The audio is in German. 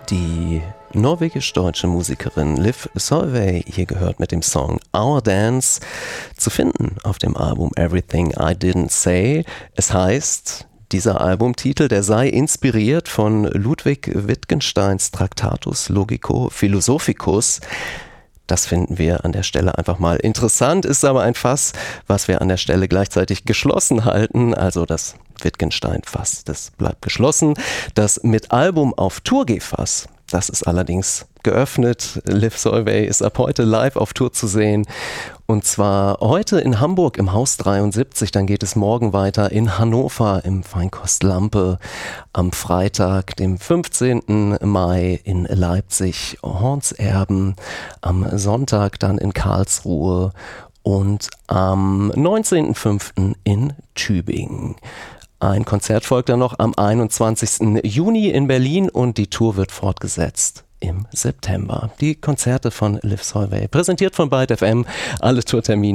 Die norwegisch-deutsche Musikerin Liv Solveig, hier gehört mit dem Song Our Dance, zu finden auf dem Album Everything I Didn't Say. Es heißt, dieser Albumtitel, der sei inspiriert von Ludwig Wittgensteins Tractatus Logico Philosophicus. Das finden wir an der Stelle einfach mal interessant, ist aber ein Fass, was wir an der Stelle gleichzeitig geschlossen halten. Also das Wittgenstein-Fass, das bleibt geschlossen. Das mit Album auf Tour-Geh-Fass, das ist allerdings geöffnet. Liv Solveig ist ab heute live auf Tour zu sehen. Und zwar heute in Hamburg im Haus 73, dann geht es morgen weiter in Hannover im Feinkost Lampe, am Freitag, dem 15. Mai in Leipzig, Hornserben, am Sonntag dann in Karlsruhe und am 19.05. in Tübingen. Ein Konzert folgt dann noch am 21. Juni in Berlin und die Tour wird fortgesetzt im September. Die Konzerte von Liv Solveig, präsentiert von Byte FM, alle Tourtermine